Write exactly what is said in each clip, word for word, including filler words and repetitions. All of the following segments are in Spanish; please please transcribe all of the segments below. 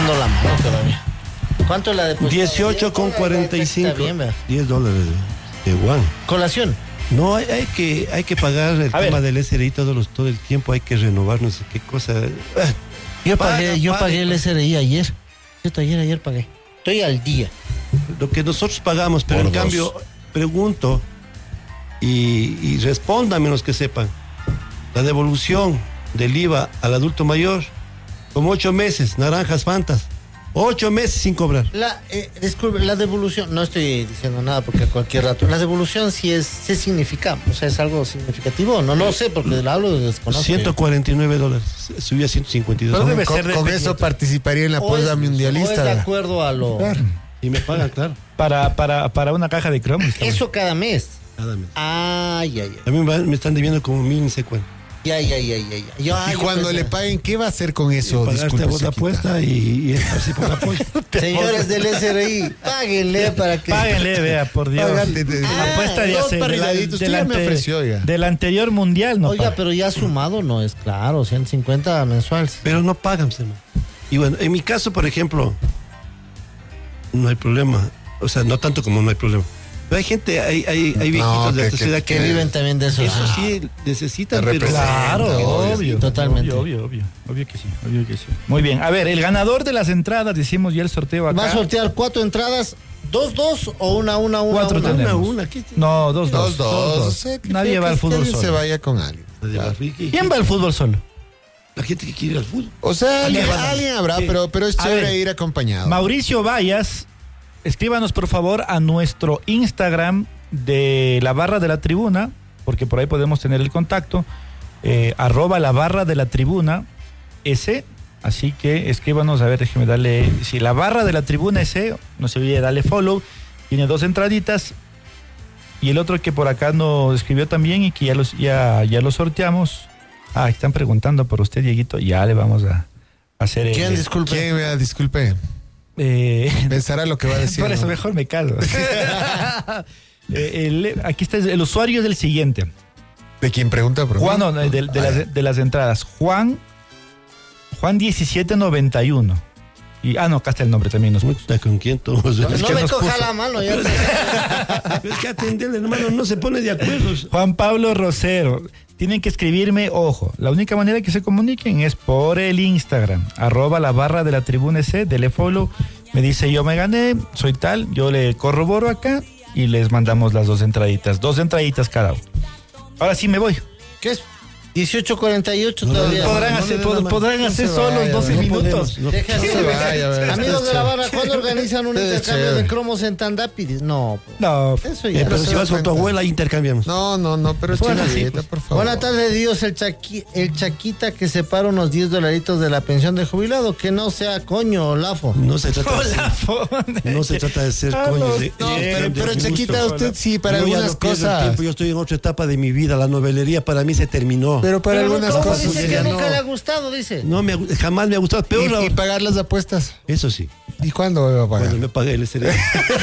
dando la mano todavía. ¿Cuánto la depositó? dieciocho con cuarenta y cinco. diez dólares de, de Juan. Colación. No, hay, hay que hay que pagar el A tema ver. del S R I todos los, todo el tiempo, hay que renovar, no sé qué cosa. Yo Paga, pagué, yo paga. pagué el S R I ayer. Cierto, ayer, ayer pagué. Estoy al día. Lo que nosotros pagamos, pero Por en dos. cambio, pregunto y, y respóndame los que sepan. La devolución del I V A al adulto mayor, como ocho meses, naranjas fantas. Ocho meses sin cobrar. La, eh, disculpe, la devolución, no estoy diciendo nada porque a cualquier rato, la devolución sí es, sí significa, o sea, es algo significativo, no lo sé porque lo hablo de desconozco. ciento cuarenta y nueve dólares, subió a ciento cincuenta y dos. Pero debe Con, ser con dependiente. eso participaría en la O puerta es- mundialista. o es de acuerdo a lo... Claro. Y me pagan, claro, Para, para, para una caja de cromos. Eso cada mes. cada mes. Ay, ay, ay. A mí me me están debiendo como mil ni sé cuánto. Ya, ya, ya, ya, ya. Yo, ay, Y yo cuando pensé- le paguen, ¿qué va a hacer con eso? Pagarte Disculpe, a vos la Chiquita. apuesta y, y así por apoyo. Señores del S R I, páguenle para que... Páguenle, vea, por Dios. Págate, te- Ah, Apuesta de dos hace- parriladitos, del tú ya ante- me ofreció, oiga. Del anterior mundial, no Oiga, paga. pero ya sumado no es claro, ciento cincuenta mensuales. Pero no pagan, se man. Y bueno, en mi caso, por ejemplo, no hay problema. O sea, no tanto como no hay problema. Pero hay gente, hay, hay, hay viejitos No, de que- esta que- ciudad Que que, viven también de eso. eso sí necesitan, Te pero representa. Claro, obvio, obvio. totalmente. Obvio, obvio, obvio. Obvio que sí, obvio que sí. Muy bien. A ver, el ganador de las entradas, decimos ya el sorteo acá. Va a sortear cuatro entradas, dos, dos o una, una, una. Cuatro una. tenemos. una, una, ¿qué? No, dos, dos. Dos, dos. O sea, que Nadie feo va que al fútbol alguien solo. se vaya con alguien. ¿Quién? ¿Quién va al fútbol solo? La gente que quiere ir al fútbol. O sea, alguien, va? alguien habrá, pero, pero es A chévere ver, ir acompañado. Mauricio Vallas, escríbanos por favor a nuestro Instagram de la barra de la tribuna, porque por ahí podemos tener el contacto, eh, arroba la barra de la tribuna S, así que escríbanos, a ver, déjeme darle, si la barra de la tribuna S, no se olvide darle follow, tiene dos entraditas, y el otro que por acá nos escribió también y que ya, los, ya, ya lo sorteamos, ah, están preguntando por usted, Dieguito, ya le vamos a hacer el... ¿Quién, disculpe? ¿Quién me disculpe? eh, Pensará lo que va a decir. Por eso ¿no? mejor me callo. Eh, el- aquí está, el usuario es el siguiente. ¿De quién pregunta? Por Juan, mí? no, de, de Ah, las, de las entradas. Juan, Juan diecisiete noventa y uno. Y, ah, no, acá está el nombre también. Nos puso. Puta, ¿con quién todos? No, Es no que me nos coja puso. la mano. Ya. Es que atenderle, hermano, no se pone de acuerdo. Juan Pablo Rosero. Tienen que escribirme, ojo, la única manera que se comuniquen es por el Instagram, arroba la barra de la tribuna C, dele follow, me dice yo me gané, soy tal, yo le corroboro acá y les mandamos las dos entraditas, dos entraditas cada uno. Ahora sí me voy. ¿Qué es? dieciocho cuarenta y ocho todavía. Podrán no, hacer, no, no, pod- no, podrán no hacer se solos vaya, doce no minutos. podemos, no. Deja No así. se vaya, a ver, Amigos está de la chévere. barra, ¿cuándo organizan un Está intercambio chévere. de cromos en Tandapidis? No, pues. No, Eso Eh, ya. pero se si da vas con tu cuenta. abuela, intercambiamos. No, no, no, pero es Bueno, chéverita, sí. por favor. Buenas tardes, Dios, el, chaqui, el chaquita que separa unos diez dolaritos de la pensión de jubilado, que no sea coño, lafo. No se trata de hola, ser, Fonde. no se trata de ser Ah, coño. no, de- No, de- pero, de- pero de Chiquita, gusto. usted sí, para Yo ya algunas no pierdo el cosas. tiempo, yo estoy en otra etapa de mi vida. La novelería para mí se terminó. Pero para Pero algunas ¿cómo cosas dice que ya no. nunca le ha gustado, dice? No me, ha gu- jamás me ha gustado. Peor, la- Y, y pagar las apuestas. eso sí. ¿Y cuándo va a pagar? Cuando me pagué el S R I.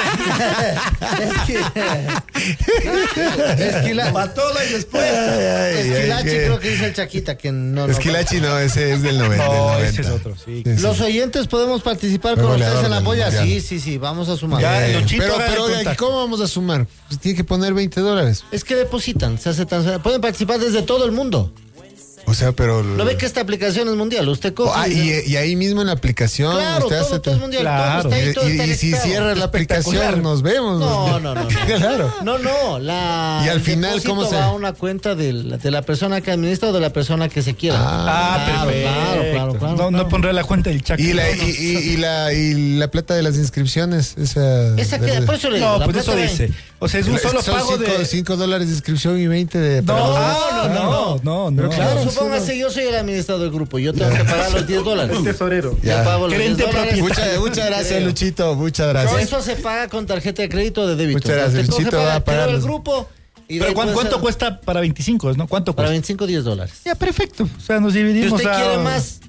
Esquila, Para todo y después. Esquilachi que- creo que dice el chaquita, que no. no Esquilachi no, ese es del noventa. No, del noventa. ese es otro, sí. Sí, sí. Los oyentes podemos participar con Goleador ustedes en la del polla. mundial. Sí, sí, sí, vamos a sumar. Ya, Eh, Luchito, pero, haga pero el oiga, ¿y contacto. ¿cómo vamos a sumar? Pues tiene que poner veinte dólares. Es que depositan, se hace tan, pueden participar desde todo el mundo. O sea, pero. ¿No ve que esta aplicación es mundial? Usted coge. Ah, y, y ahí mismo en la aplicación. claro, usted todo, hace. todo es mundial. Claro. Todo está ahí, todo y está y si listado. cierra la aplicación, Espectacular. nos vemos. No, no, no, no. Claro. No, no, la Y al el final, depósito ¿cómo se- va a una cuenta de la, de la persona que administra o de la persona que se quiera. Ah, Claro, perfecto. claro, claro, claro, no, no claro. pondré la cuenta del Chaco. Y la, No, no. y, y- y la, y la plata de las inscripciones. Esa, Esa que, por eso le digo, No, la pues eso plata va- dice. O sea, es un Es que solo son pago cinco, de... cinco dólares de inscripción y veinte de. para No, los- no, no, no, no. Pero claro, Claro, sí, supóngase, yo soy el administrador del grupo, yo tengo que pagar los diez dólares. Tesorero. Ya. Yo pago los diez Gerente dólares. Muchas, muchas gracias, Creo. Luchito. Muchas No, gracias. eso se paga con tarjeta de crédito o de débito. Muchas gracias, Usted coge, Luchito, paga, va a pagar creo el los- grupo. Y de Pero ahí ¿cuán- puede ¿cuánto ser- cuesta para veinticinco, no? ¿Cuánto Para cuesta? veinticinco, diez dólares. Ya, perfecto. O sea, nos Si dividimos usted a... quiere más,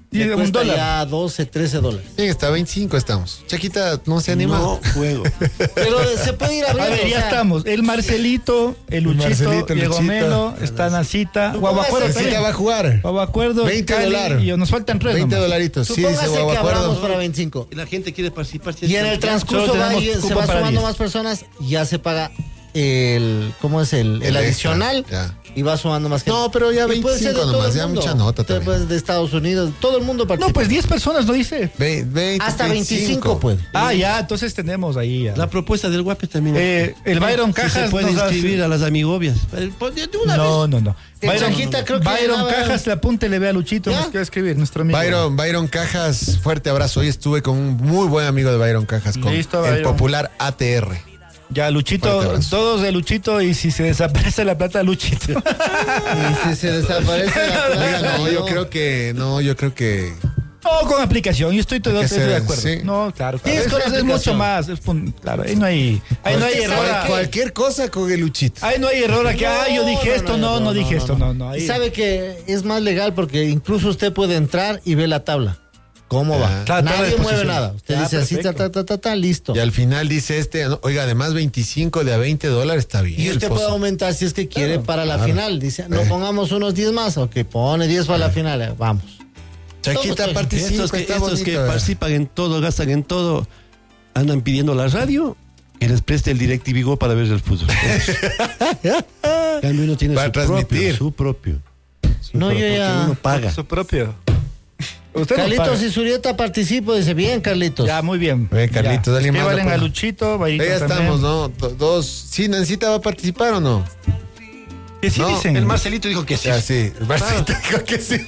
Y Le un cuesta dólar. ya doce, trece dólares. Sí, está veinticinco estamos. Chaquita no se anima. No juego. Pero se puede ir A abriendo. ver, ya o sea, estamos. El Marcelito, el Luchito, Marcelito, el Diego Luchito. Melo, está Nacita, Guaguacuerdo póngase- Necesita va a también. jugar. Guaguacuerdo, veinte Cali, dólares. y nos faltan tres veinte nomás. dolaritos. Sí, Supóngase dice que hablamos Guaguacuerdo. para veinticinco. Y la gente quiere participar. Y en el transcurso Solo va tenemos y se cupo va para sumando diez. más personas, ya se paga el, ¿cómo es? El, el El adicional. extra, Y va sumando más gente. No, pero ya Y puede ser de veinticinco todo nomás, el ya mundo. mucha nota Te- también. pues, de Estados Unidos, todo el mundo participa. No, pues diez personas, ¿no dice? Ve- veinte, Hasta veinticinco puede. Ah, ya, entonces tenemos ahí. ya. La propuesta del Guape también. Eh, el Byron Sí Cajas se puede nos hace- inscribir a las amigobias. Eh, pues, de una No, no, no. El Byron, Chaquita creo que Byron ganaba- Cajas, le apunte y le ve a Luchito, ¿Ya? nos quiere escribir, nuestro amigo. Byron, Byron Cajas, fuerte abrazo. Hoy estuve con un muy buen amigo de Byron Cajas, con Listo, el Byron. popular A T R. Ya, Fuerte Luchito, abrazo. todos de Luchito, y si se desaparece la plata, Luchito. Y si se desaparece la Oiga, plata, no, yo creo que, no, yo creo que No, con aplicación, yo estoy, todo, Hay que estoy de ser, acuerdo. sí. No, claro, claro. Sí, es Es, con es aplicación. mucho más. es pun- claro, ahí no hay, ahí no hay Usted error. sabe a- que- cualquier cosa con el Luchito. Ahí no hay error a que, No, ah, yo dije no, esto, no, no, dije esto, no, no. Y Ahí, sabe que es más legal porque incluso usted puede entrar y ver la tabla. ¿Cómo va? Ah. Claro, tabla Nadie de mueve posición. nada. Usted Ya, dice así, ta, perfecto. ta, ta, ta, ta, listo. Y al final dice este, no, oiga, además veinticinco de a veinte dólares está bien. Y el usted puede pozo. aumentar si es que quiere para la claro. final. Dice, no Eh. pongamos unos diez más. Ok, pone diez para la final. eh, Vamos. Chaquita Todos- participa, Estos que, está estos bonito, que ¿verdad? participan en todo, gastan en todo, andan pidiendo la radio que les preste el DirecTV Go para ver el fútbol. En cambio uno tiene Para su transmitir. propio, su propio. Su No, yo propio, ya- que uno paga. Su propio. Usted no Carlitos paga. y Surieta participo. Dice, bien, Carlitos. Ya, muy bien. Bien, Carlitos, Ya. dale, manda, Escríbanle a pues. Luchito, Bayrito Ahí también. estamos, ¿no? Do- Dos. Sí, Nancita va a participar o no? Que sí No, dicen. El Marcelito dijo que sí. Ya, sí. El Barcito dijo que sí.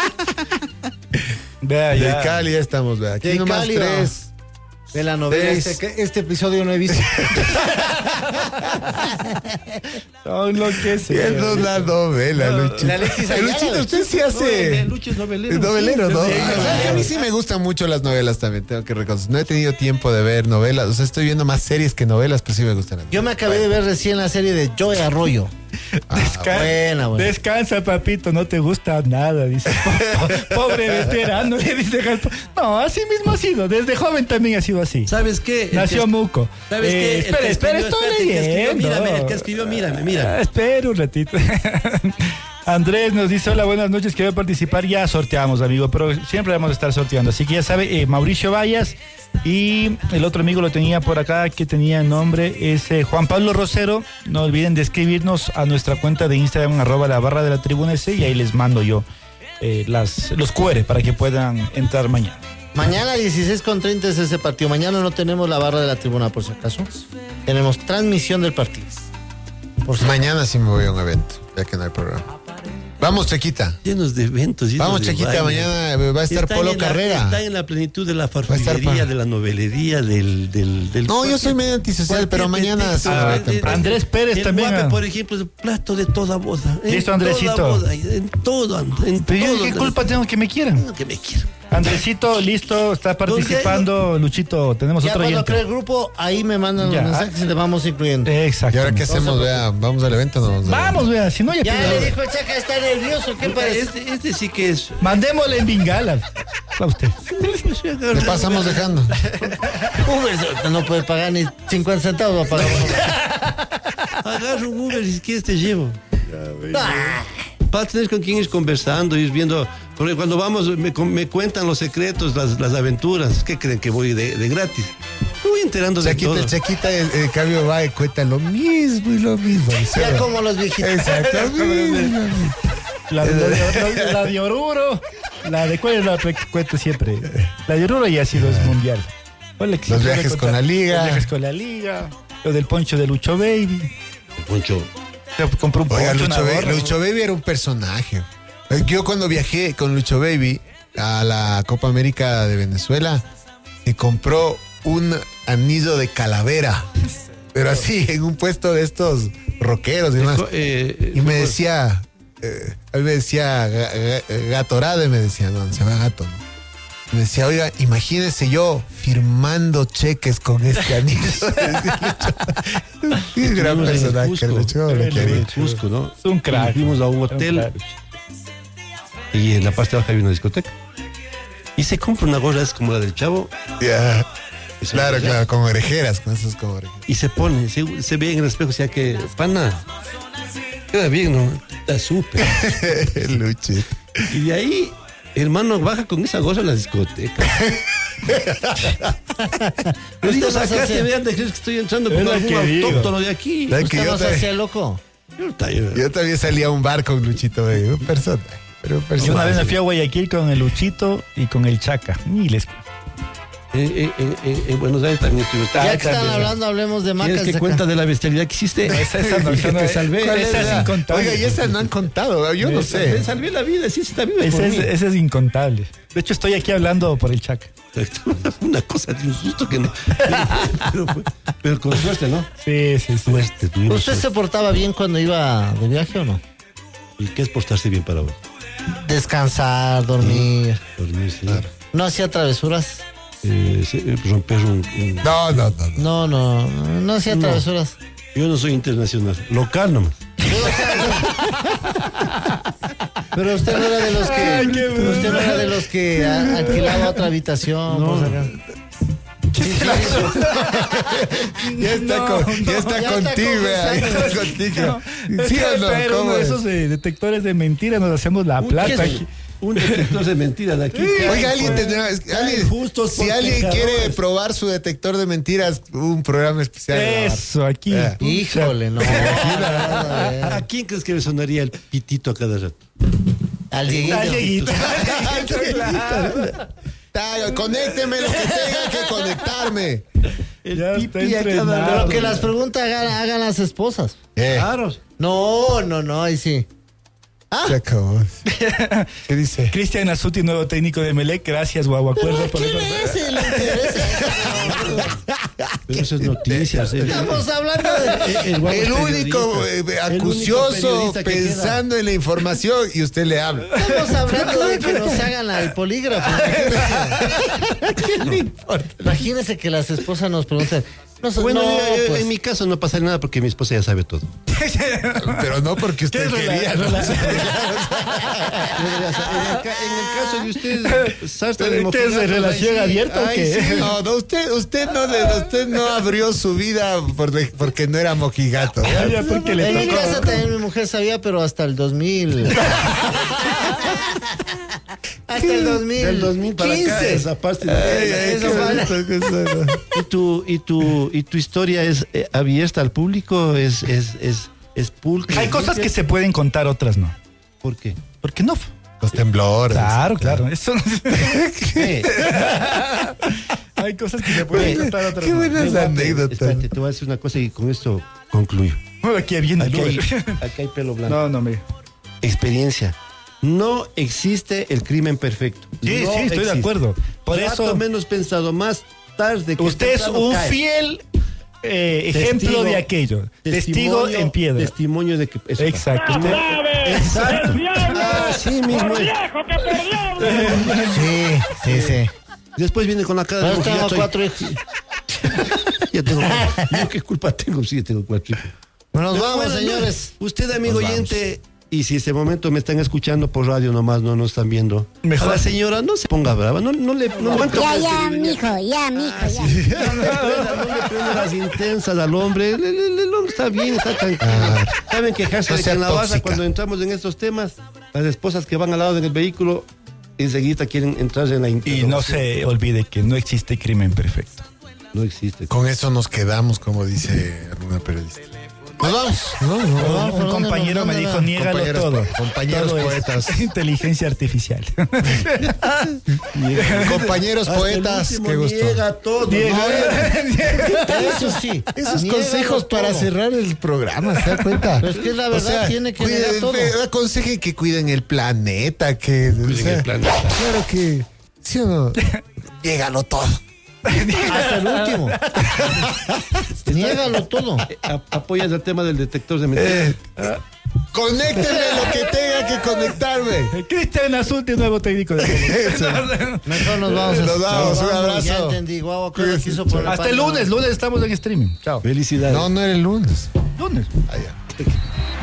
Vea, De ya. Cali ya estamos, vea. Aquí De nomás Cali, tres. De la novela. Seis. Este, que- este episodio no he visto. Son lo que sea. Viendo la novela, Luchito. la Alexis El Ayala, Luchito, usted sí No, hace... Lucho es novelero. Es novelero, ¿no? Sí, Ah, sí, ¿sabes sí. que a mí sí me gustan mucho las novelas también, tengo que reconocer. No he tenido tiempo de ver novelas, o sea, estoy viendo más series que novelas, pero sí me gustan. Yo me acabé de ver recién la serie de Joey Arroyo. Desca- buena, buena. Descansa, papito, no te gusta nada, dice. Po- Pobre veterano, le dice Galpo. No, así mismo ha sido. Desde joven también ha sido así. ¿Sabes qué? El Nació que- muco. ¿Sabes Eh, qué? El Espera, que espera, escribió- estoy espérate, el que escribió, leyendo. mírame, el que escribió, mírame, mírame. Ah, espera un ratito. Andrés nos dice, hola, buenas noches, quiero participar. Ya sorteamos, amigo, pero siempre vamos a estar sorteando. Así que ya sabe, eh, Mauricio Vallas y el otro amigo lo tenía por acá, que tenía el nombre, es eh, Juan Pablo Rosero. No olviden de escribirnos a nuestra cuenta de Instagram, arroba la barra de la tribuna S, y ahí les mando yo eh, las, los Q R para que puedan entrar mañana. Mañana dieciséis con treinta es ese partido. Mañana no tenemos la barra de la tribuna, por si acaso. Tenemos transmisión del partido. Por si Mañana sí me voy a un evento, ya que no hay programa. Vamos, Chaquita. Llenos de eventos. llenos Vamos, de Chaquita, bailes. mañana va a estar Están Polo en la- Carrera. Están en la plenitud de la estar farfulería, pa- de la novelería, del... del, del No, yo soy medio antisocial, pero Cualquier mañana pretexto. sí me voy Ah, temprano. Andrés Pérez el también, Guape, ah. por ejemplo, es el plato de toda boda. En Listo, Andresito. toda boda, en todo, en Pero yo, todo. ¿qué Andrés. culpa tengo que me quieran? No, que me quiero. Andresito, listo, está participando. Luchito, tenemos ya otro cuando oyente. cree el grupo, ahí me mandan Ya. los mensajes y le vamos incluyendo. Exacto. ¿Y ahora qué hacemos? Vea, ¿vamos al evento o no vamos al evento? Vamos, vea, si no ya, Ya pido- le dijo el Chaca, está nervioso. ¿Qué parece? Este, este sí que es... Mandémosle en Bingala. A usted. Le pasamos dejando. Uber no puede pagar ni cincuenta centavos. Va a pagar. Agarro un Uber y si quieres te llevo. Ah, Para tener con quién ir conversando, ir viendo. Porque cuando vamos, me, con- me cuentan los secretos, las, las aventuras. ¿Qué creen que voy de, de gratis? Me voy enterando de Chaquita, todo. el Chaquita, el, el cambio va y cuenta lo mismo y lo mismo. ya como los viejitos. Exacto. lo mismo y lo mismo. La, la, la- la de Oruro. La de cuál es la que cuento siempre. La de Oruro ya ha sido es mundial. ¿Cuál es que Los se puede viajes contar? con la liga. Los viajes con la liga. Lo del poncho de Lucho Baby. Poncho. Se compró un poncho, Oiga, una Lucho, Baby, gorra. Lucho Baby era un personaje. Yo cuando viajé con Lucho Baby a la Copa América de Venezuela, me compró un anillo de calavera. Pero así, en un puesto de estos rockeros y demás. Eh, Y me decía, eh, a mí me decía ga- ga- Gatorade, me decía, no, se llama gato. ¿no? Me decía, oiga, imagínese yo firmando cheques con este anillo. Qué gran estuvimos en el personaje, Cusco. Lucho, lo El que en había. el Cusco, ¿no? Es un crack. Y fuimos a un Es un hotel crack. y en la parte baja había una discoteca. Y se compra una gorra, es como la del Chavo. Ya. Eso Claro, ya. claro, con orejeras, con esos con orejeras. Y se pone, se, se ve en el espejo, o sea que, pana, queda bien, ¿no? Está súper. Luche. Y de ahí, hermano, baja con esa gorra a la discoteca. Pero digo, Usted no se acá hace- te vean, de crees que estoy entrando Es con lo algún que digo. autóctono de aquí. La- que Usted yo no se te- hacía loco. Yo, yo, Yo también salía a un bar con Luchito Vega, un personaje. Pero un Yo una personaje. vez me fui a Guayaquil con el Luchito y con el Chaca. Y les En, en- en- en Buenos Aires también estuviste. Ya Ah, que están también. hablando, hablemos de ¿Quieres macas. que de cuenta acá. de la bestialidad que hiciste? Esa- esa no, Que esa no te es- salvé. ¿cuál es Esa esa? es Incontable. Oiga, y esa no han contado, yo no Te sé. salvé la vida, sí, sí está vivo. Ese por es, mí. ese es incontable. De hecho, estoy aquí hablando por el Chaca. Una cosa de un susto que no. Pero, fue- pero con suerte, ¿no? Sí, sí, sí. Suerte, tuvimos ¿Usted se suerte. portaba bien cuando iba de viaje o no? ¿Y qué es portarse bien para vos? Descansar, dormir. Dormir, sí. ¿No hacía travesuras? Eh, sí, eh, romper un, un- No, no, no. no. No, no, no hacía No. travesuras. Yo no soy internacional, local nomás. Pero usted no era de los que. Ay, qué bueno. usted no era de los que a- alquilaba otra habitación. No. por si acaso. Sí, sí, Ya está, No, con- no, ya está ya está contigo, vea, ya confesando. está contigo. Es ¿Sí que o no? era ¿Cómo uno de es? esos eh, detectores de mentiras, nos hacemos la plata es? aquí. Un detector de mentiras de aquí. Oiga, alguien tendrá. es- alguien- justos si por alguien pecadores. quiere probar su detector de mentiras, un programa especial. de la Eso, aquí. Eh. Híjole, no. ¿A quién crees que le sonaría el pitito a cada rato? Al Dieguito. Ay, Dieguito. barra. Ta- Conécteme lo que tenga que conectarme. El Ya pipi está a cada entrenado. rato. Pero que las preguntas hagan, hagan las esposas. Eh, Claro. No, no, no, ahí sí. se acabó. ¿Qué dice? Cristian Azuti, nuevo técnico de Melec. Gracias, guau, acuerdo por ¿Quién eso. es el interés? Pero eso es noticias. el- Estamos hablando de. el guapo El es único periodista. eh, El único acucioso periodista que pensando en la información y usted le habla. Estamos hablando de que nos hagan el polígrafo. ¿Qué le importa? Imagínese que las esposas nos preguntan. No, queda. Bueno, no, yo- yo- pues, en mi caso no pasa nada porque mi esposa ya sabe todo. Pero no porque usted ¿Qué es quería. rela- ¿no? rela- En el, ca- en el caso de usted, Sarta de ¿Qué es de Mojigato, relación ahí sí, abierta o ahí qué? sí. No, no, usted, usted no, le- usted no abrió su vida por de- porque no era mojigato. Ah, ya, porque le en mi tocó. casa también mi mujer sabía, pero hasta el dos mil. Hasta el dos mil. Del dos mil para acá, esa parte. Ay, ay, Eso qué vale. bonito que suena. ¿Y tu, y tu, y tu historia es eh, abierta al público? ¿Es, es, es, es pulcra? Hay cosas que se pueden contar, otras no. ¿Por qué? ¿Por qué no? Los temblores. Claro, claro. Eso no- Eh, Hay cosas que se pueden contar, otras Qué no. buenas espérate, anécdotas. espérate, te voy a decir una cosa y con esto concluyo. Aquí viene el Aquí hay, Uber. aquí hay pelo blanco. No, no, me. Experiencia. No existe el crimen perfecto. Sí, No sí, estoy de existe. acuerdo. Por Rato eso, menos pensado, más tarde que usted es temprano un cae. fiel eh, ejemplo Testigo- de aquello. Testigo Testimonio- en piedra. Testimonio de que eso Exacto. Usted- Exacto. Así mismo es. Sí, sí, sí. Después viene con la cara de Pero tengo mojigato y- cuatro hijos. Ya tengo. Yo qué culpa tengo, sí, tengo cuatro hijos. Nos Pero vamos, bueno, señores. no, usted, amigo Nos vamos. oyente, y si este momento me están escuchando por radio nomás, no nos están viendo. Mejor. A la señora no se ponga brava, no, no le no aguanta Ya, más ya, que le venga. mijo, ya, mijo, ya. No le prenda las intensas al hombre, le- le- le- el hombre está bien, está tranquilo. Saben quejarse No de que sea en la baza tóxica. cuando entramos en estos temas, las esposas que van al lado en el vehículo enseguida quieren entrar en la Y interrogación. no se olvide que no existe crimen perfecto. No existe. Con eso nos quedamos, como dice alguna periodista. Nos vamos. No, no, no. ¿por Un dónde compañero nos- me dónde dijo, va? niégalo Compañeros todo. po- compañeros Todo es poetas. Inteligencia artificial. Compañeros Hasta poetas, el último qué gusto. niega todo. Diego. ¿no? Eso sí. Esos Niégalo consejos para todo. cerrar el programa, ¿se da cuenta? Pero es que la verdad tiene que negar todo. Aconsejen que cuiden el planeta, que o sea, el planeta. Claro que sí o no. Llégalo todo. Hasta el último. Niégalo todo. A- Apoyas el tema del detector de mentiras. Eh, conéctenme lo que tenga que conectarme. Cristian Azuti, nuevo técnico de Melec. Eso. Mejor nos vamos. Nos vamos, un abrazo. Ya entendí. Guau, ¿qué le quiso poner Hasta el página? lunes, lunes estamos en streaming. Chao. Felicidades. No, no era el lunes. Lunes. Ah, ya.